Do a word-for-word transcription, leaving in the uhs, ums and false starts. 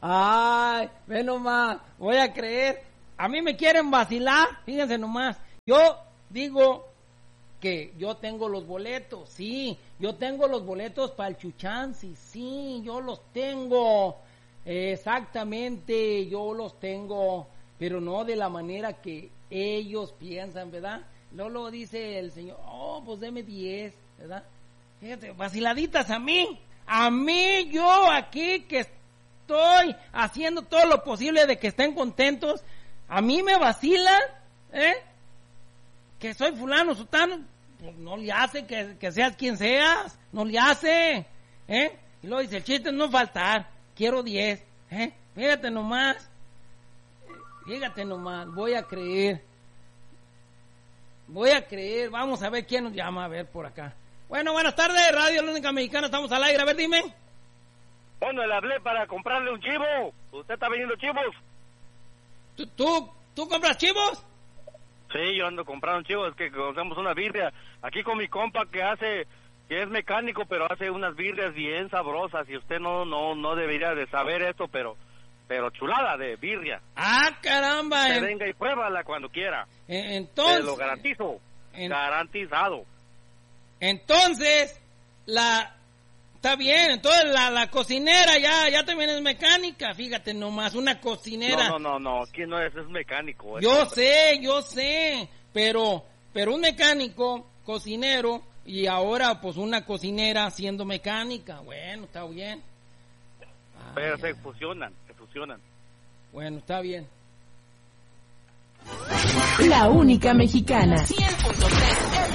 Ay, ve nomás, voy a creer. A mí me quieren vacilar, fíjense nomás. Yo digo que yo tengo los boletos, sí, yo tengo los boletos para el Chuchánsi, sí, yo los tengo, exactamente, yo los tengo, pero no de la manera que ellos piensan, ¿verdad? Luego dice el señor, oh, pues deme diez, ¿verdad? Fíjate, vaciladitas a mí, a mí, yo aquí que estoy haciendo todo lo posible de que estén contentos, a mí me vacilan, ¿eh? Que soy fulano, sutano, pues no le hace que, que seas quien seas, no le hace, ¿eh? Y luego dice, el chiste es no faltar, quiero diez, ¿eh? Fíjate nomás, fíjate nomás, voy a creer, voy a creer, vamos a ver quién nos llama, a ver por acá. Bueno, buenas tardes, Radio La Única Mexicana, estamos al aire, a ver, dime. Bueno, le hablé para comprarle un chivo, ¿usted está vendiendo chivos? ¿Tú, tú, tú compras chivos? Sí, yo ando comprando chivos, es que hacemos una birria aquí con mi compa que hace, que es mecánico, pero hace unas birrias bien sabrosas y usted no no no debería de saber esto, pero pero chulada de birria. Ah, caramba. Que en... venga y pruébala cuando quiera. En, entonces. Te lo garantizo, en... garantizado. Entonces, la... Está bien, entonces la, la cocinera ya ya también es mecánica, fíjate nomás, una cocinera. No, no, no, no, aquí no es, es mecánico. Es yo hombre. sé, yo sé, pero pero un mecánico, cocinero, y ahora pues una cocinera siendo mecánica, bueno, está bien. Ay, pero se ay. fusionan, se fusionan. Bueno, está bien. La Única Mexicana. cien punto tres